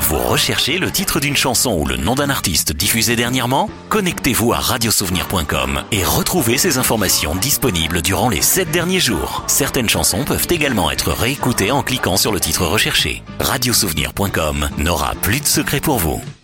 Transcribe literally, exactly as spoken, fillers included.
Vous recherchez le titre d'une chanson ou le nom d'un artiste diffusé dernièrement ? Connectez-vous à radiosouvenir point com et retrouvez ces informations disponibles durant les sept derniers jours. Certaines chansons peuvent également être réécoutées en cliquant sur le titre recherché. radiosouvenir point com n'aura plus de secret pour vous.